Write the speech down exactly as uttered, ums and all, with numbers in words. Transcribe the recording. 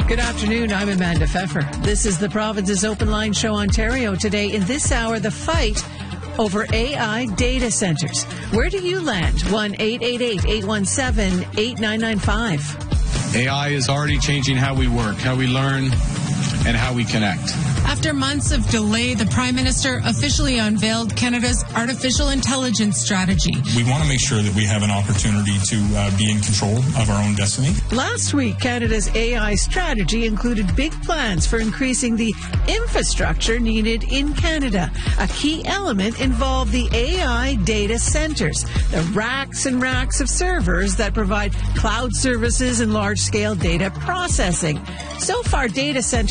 Good afternoon. I'm Amanda Pfeffer. This is the Province's Open Line Show Ontario. Today, in this hour, the fight over A I data centers. Where do you land? one eight eight eight, eight one seven, eight nine nine five. A I is already changing how we work, how we learn, and how we connect. After months of delay, the Prime Minister officially unveiled Canada's artificial intelligence strategy. We want to make sure that we have an opportunity to uh, be in control of our own destiny. Last week, Canada's A I strategy included big plans for increasing the infrastructure needed in Canada. A key element involved the A I data centers, the racks and racks of servers that provide cloud services and large-scale data processing. So far, data centers